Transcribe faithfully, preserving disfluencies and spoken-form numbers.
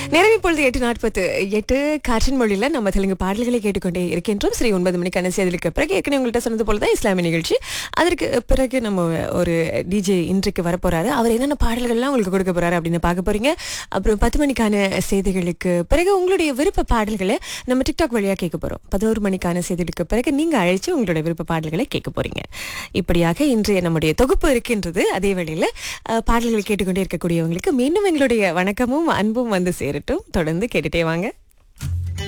நேரம் இப்பொழுது எட்டு நாற்பத்து எட்டு காற்றின் மொழியில நம்ம தெலுங்கு பாடல்களை கேட்டுக்கொண்டே இருக்கின்றோம். சரி, ஒன்பது மணிக்கான செய்திகளுக்கு பிறகு ஏற்கனவே உங்கள்கிட்ட சொன்னது போலதான் இஸ்லாமிய நிகழ்ச்சி. அதற்கு பிறகு நம்ம ஒரு டிஜே இன்றைக்கு வரப்போறாரு. அவர் என்னென்ன பாடல்கள்லாம் உங்களுக்கு கொடுக்க போறாரு அப்படின்னு பார்க்க போறீங்க. அப்புறம் பத்து மணிக்கான செய்திகளுக்கு பிறகு உங்களுடைய விருப்ப பாடல்களை நம்ம டிக்டாக் வழியா கேட்க போறோம். பதினோரு மணிக்கான செய்திகளுக்கு பிறகு நீங்க அழைச்சு உங்களுடைய விருப்ப பாடல்களை கேட்க போறீங்க. இப்படியாக இன்றைய நம்முடைய தொகுப்பு இருக்கின்றது. அதே வேளையில அஹ், பாடல்கள் கேட்டுக்கொண்டே இருக்கக்கூடியவங்களுக்கு மீண்டும் எங்களுடைய வணக்கமும் அன்பும் வந்து சேரட்டும். தொடர்ந்து கேட்டுட்டே வாங்க.